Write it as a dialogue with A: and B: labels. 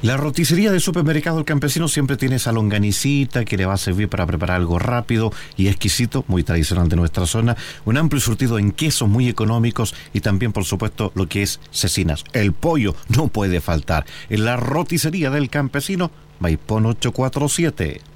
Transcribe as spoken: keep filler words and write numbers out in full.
A: La roticería del supermercado El Campesino siempre tiene esa longanicita que le va a servir para preparar algo rápido y exquisito, muy tradicional de nuestra zona. Un amplio surtido en quesos muy económicos y también, por supuesto, lo que es cecinas. El pollo no puede faltar. En la roticería del Campesino, Maipón ochocientos cuarenta y siete.